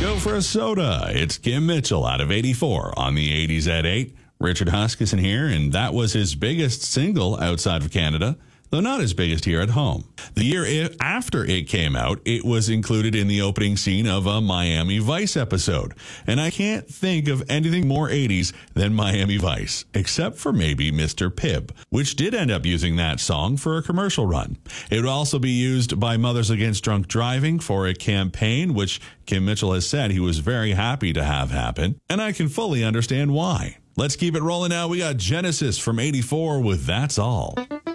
Go for a soda. It's Kim Mitchell out of 84 on the 80s at 8. Richard Huskisson here, and that was his biggest single outside of Canada, though not his biggest here at home. The year after it came out, it was included in the opening scene of a Miami Vice episode. And I can't think of anything more 80s than Miami Vice, except for maybe Mr. Pibb, which did end up using that song for a commercial run. It would also be used by Mothers Against Drunk Driving for a campaign, which Kim Mitchell has said he was very happy to have happen, and I can fully understand why. Let's keep it rolling now. We got Genesis from 84 with That's All.